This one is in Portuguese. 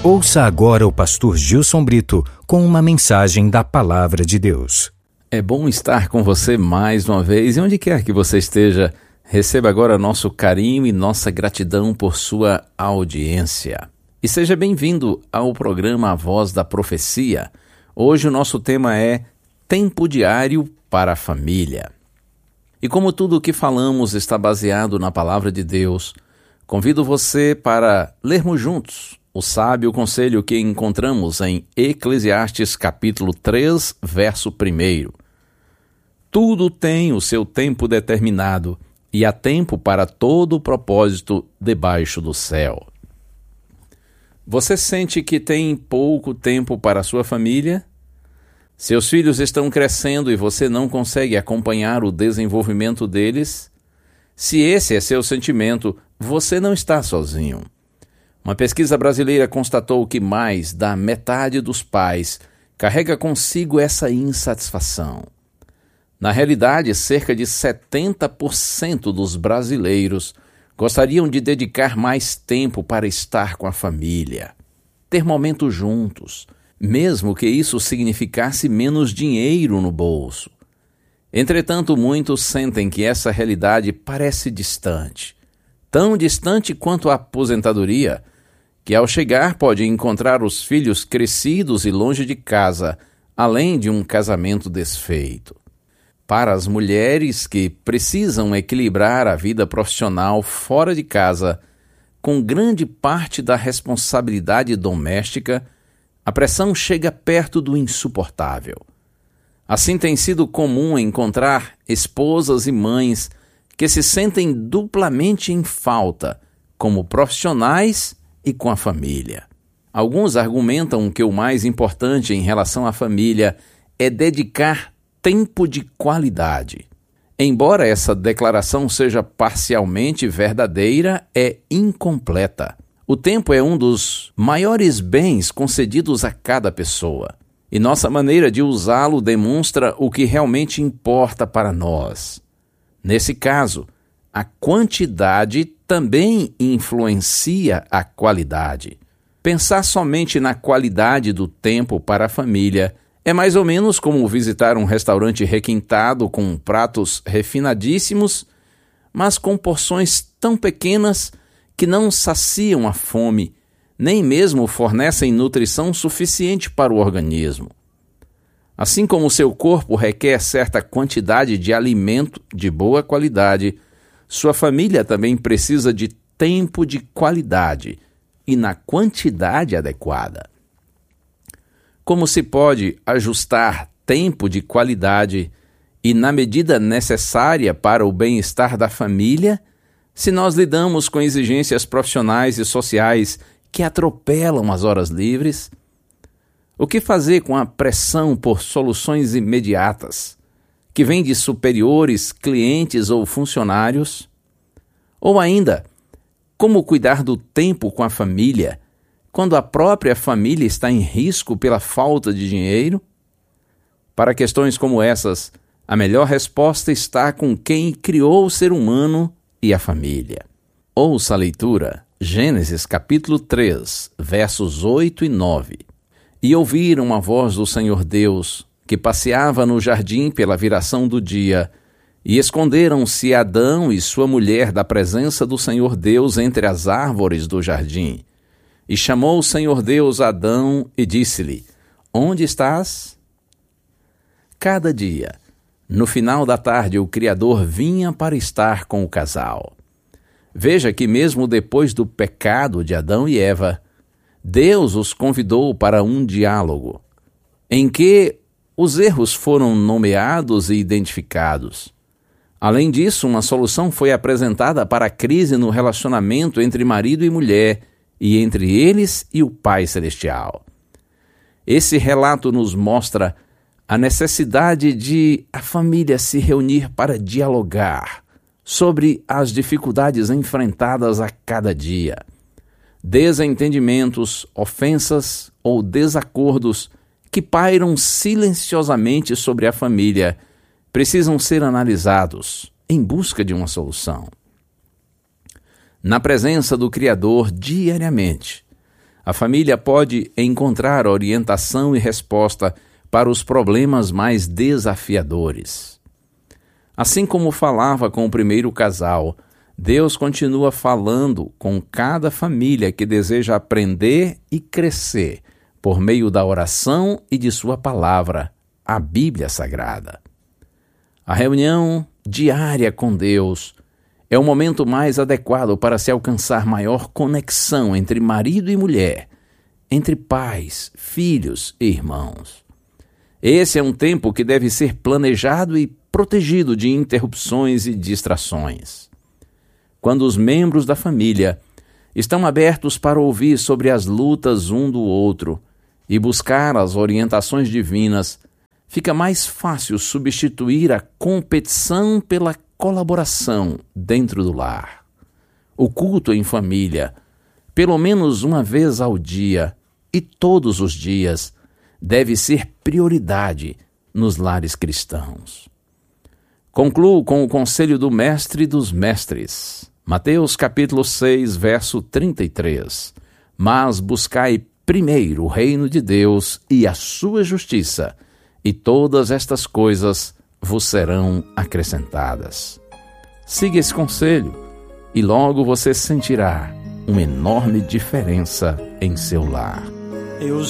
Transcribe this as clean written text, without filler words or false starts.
Ouça agora o pastor Gilson Brito com uma mensagem da Palavra de Deus. É bom estar com você mais uma vez e onde quer que você esteja, receba agora nosso carinho e nossa gratidão por sua audiência. E seja bem-vindo ao programa A Voz da Profecia. Hoje o nosso tema é Tempo Diário para a Família. E como tudo o que falamos está baseado na Palavra de Deus, convido você para lermos juntos o sábio conselho que encontramos em Eclesiastes capítulo 3, verso 1. Tudo tem o seu tempo determinado, e há tempo para todo o propósito debaixo do céu. Você sente que tem pouco tempo para a sua família? Seus filhos estão crescendo e você não consegue acompanhar o desenvolvimento deles? Se esse é seu sentimento, você não está sozinho. Uma pesquisa brasileira constatou que mais da metade dos pais carrega consigo essa insatisfação. Na realidade, cerca de 70% dos brasileiros gostariam de dedicar mais tempo para estar com a família, ter momentos juntos, mesmo que isso significasse menos dinheiro no bolso. Entretanto, muitos sentem que essa realidade parece distante, tão distante quanto a aposentadoria, que ao chegar pode encontrar os filhos crescidos e longe de casa, além de um casamento desfeito. Para as mulheres que precisam equilibrar a vida profissional fora de casa, com grande parte da responsabilidade doméstica, a pressão chega perto do insuportável. Assim tem sido comum encontrar esposas e mães que se sentem duplamente em falta, como profissionais e com a família. Alguns argumentam que o mais importante em relação à família é dedicar tempo de qualidade. Embora essa declaração seja parcialmente verdadeira, é incompleta. O tempo é um dos maiores bens concedidos a cada pessoa, e nossa maneira de usá-lo demonstra o que realmente importa para nós. Nesse caso, a quantidade também influencia a qualidade. Pensar somente na qualidade do tempo para a família é mais ou menos como visitar um restaurante requintado com pratos refinadíssimos, mas com porções tão pequenas que não saciam a fome, nem mesmo fornecem nutrição suficiente para o organismo. Assim como seu corpo requer certa quantidade de alimento de boa qualidade, sua família também precisa de tempo de qualidade e na quantidade adequada. Como se pode ajustar tempo de qualidade e na medida necessária para o bem-estar da família, se nós lidamos com exigências profissionais e sociais que atropelam as horas livres? O que fazer com a pressão por soluções imediatas, que vem de superiores, clientes ou funcionários? Ou ainda, como cuidar do tempo com a família quando a própria família está em risco pela falta de dinheiro? Para questões como essas, a melhor resposta está com quem criou o ser humano e a família. Ouça a leitura, Gênesis capítulo 3, versos 8 e 9. E ouviram a voz do Senhor Deus, que passeava no jardim pela viração do dia, e esconderam-se Adão e sua mulher da presença do Senhor Deus entre as árvores do jardim. E chamou o Senhor Deus Adão e disse-lhe: Onde estás? Cada dia, no final da tarde, o Criador vinha para estar com o casal. Veja que mesmo depois do pecado de Adão e Eva, Deus os convidou para um diálogo, em que os erros foram nomeados e identificados. Além disso, uma solução foi apresentada para a crise no relacionamento entre marido e mulher, e entre eles e o Pai Celestial. Esse relato nos mostra a necessidade de a família se reunir para dialogar sobre as dificuldades enfrentadas a cada dia. Desentendimentos, ofensas ou desacordos que pairam silenciosamente sobre a família precisam ser analisados em busca de uma solução. Na presença do Criador diariamente, A família pode encontrar orientação e resposta para os problemas mais desafiadores. Assim como falava com o primeiro casal, Deus continua falando com cada família que deseja aprender e crescer por meio da oração e de sua palavra, a Bíblia Sagrada. A reunião diária com Deus é o momento mais adequado para se alcançar maior conexão entre marido e mulher, entre pais, filhos e irmãos. Esse é um tempo que deve ser planejado e protegido de interrupções e distrações. Quando os membros da família estão abertos para ouvir sobre as lutas um do outro e buscar as orientações divinas, fica mais fácil substituir a competição pela colaboração dentro do lar. O culto em família, pelo menos uma vez ao dia e todos os dias, deve ser prioridade nos lares cristãos. Concluo com o conselho do Mestre dos Mestres. Mateus capítulo 6, verso 33. Mas buscai primeiro o reino de Deus e a sua justiça, e todas estas coisas vos serão acrescentadas. Siga esse conselho e logo você sentirá uma enorme diferença em seu lar.